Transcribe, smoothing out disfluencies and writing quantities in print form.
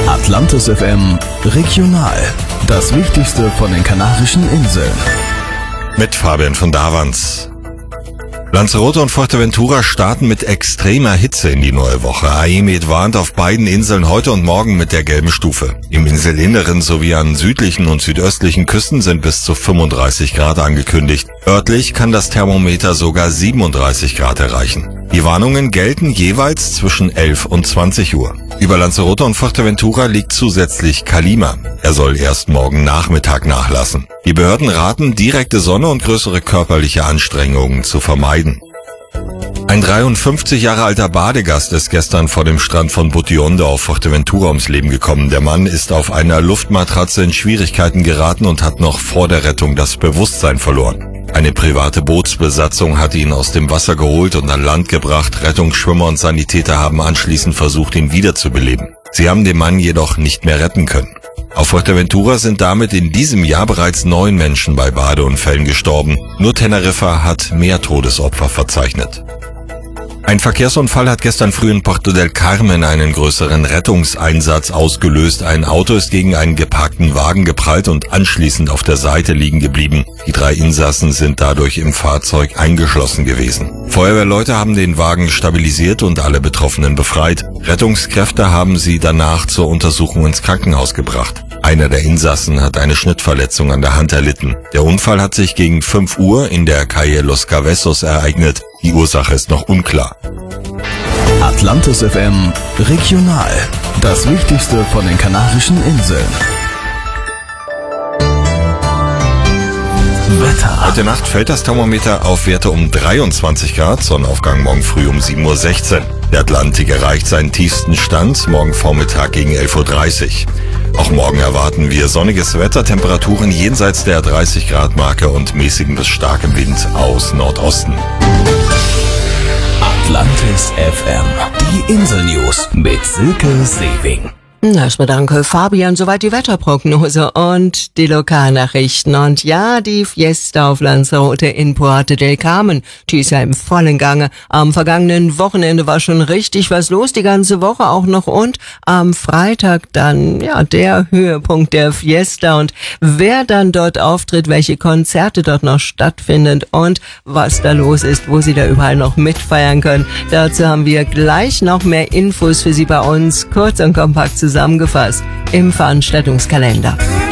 Atlantis FM Regional. Das Wichtigste von den Kanarischen Inseln. Mit Fabian von Davans. Lanzarote und Fuerteventura starten mit extremer Hitze in die neue Woche. AEMET warnt auf beiden Inseln heute und morgen mit der gelben Stufe. Im Inselinneren sowie an südlichen und südöstlichen Küsten sind bis zu 35 Grad angekündigt. Örtlich kann das Thermometer sogar 37 Grad erreichen. Die Warnungen gelten jeweils zwischen 11 und 20 Uhr. Über Lanzarote und Fuerteventura liegt zusätzlich Kalima. Er soll erst morgen Nachmittag nachlassen. Die Behörden raten, direkte Sonne und größere körperliche Anstrengungen zu vermeiden. Ein 53 Jahre alter Badegast ist gestern vor dem Strand von Buttionde auf Fuerteventura ums Leben gekommen. Der Mann ist auf einer Luftmatratze in Schwierigkeiten geraten und hat noch vor der Rettung das Bewusstsein verloren. Eine private Bootsbesatzung hat ihn aus dem Wasser geholt und an Land gebracht. Rettungsschwimmer und Sanitäter haben anschließend versucht, ihn wiederzubeleben. Sie haben den Mann jedoch nicht mehr retten können. Auf Fuerteventura sind damit in diesem Jahr bereits 9 Menschen bei Badeunfällen gestorben. Nur Teneriffa hat mehr Todesopfer verzeichnet. Ein Verkehrsunfall hat gestern früh in Puerto del Carmen einen größeren Rettungseinsatz ausgelöst. Ein Auto ist gegen einen geparkten Wagen geprallt und anschließend auf der Seite liegen geblieben. Die 3 Insassen sind dadurch im Fahrzeug eingeschlossen gewesen. Feuerwehrleute haben den Wagen stabilisiert und alle Betroffenen befreit. Rettungskräfte haben sie danach zur Untersuchung ins Krankenhaus gebracht. Einer der Insassen hat eine Schnittverletzung an der Hand erlitten. Der Unfall hat sich gegen 5 Uhr in der Calle Los Cabezos ereignet. Die Ursache ist noch unklar. Atlantis FM Regional. Das Wichtigste von den Kanarischen Inseln. Wetter. Heute Nacht fällt das Thermometer auf Werte um 23 Grad, Sonnenaufgang morgen früh um 7.16 Uhr. Der Atlantik erreicht seinen tiefsten Stand morgen Vormittag gegen 11.30 Uhr. Auch morgen erwarten wir sonniges Wetter, Temperaturen jenseits der 30 Grad Marke und mäßigem bis starkem Wind aus Nordosten. Atlantis FM. Die Insel-News mit Silke Sewing. Erstmal danke, Fabian. Soweit die Wetterprognose und die Lokalnachrichten. Und ja, die Fiesta auf Lanzarote in Puerto del Carmen, die ist ja im vollen Gange. Am vergangenen Wochenende war schon richtig was los, die ganze Woche auch noch. Und am Freitag dann, ja, der Höhepunkt der Fiesta. Und wer dann dort auftritt, welche Konzerte dort noch stattfinden und was da los ist, wo Sie da überall noch mitfeiern können. Dazu haben wir gleich noch mehr Infos für Sie bei uns, kurz und kompakt zusammengefasst im Veranstaltungskalender.